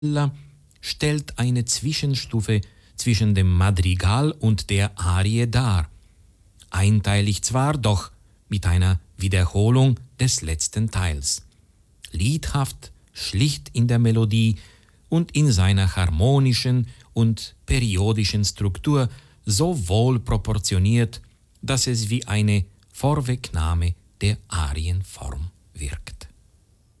stellt eine Zwischenstufe zwischen dem Madrigal und der Arie dar. Einteilig zwar, doch mit einer Wiederholung des letzten Teils. Liedhaft, schlicht in der Melodie und in seiner harmonischen und periodischen Struktur so wohl proportioniert, dass es wie eine Vorwegnahme der Arienform wirkt.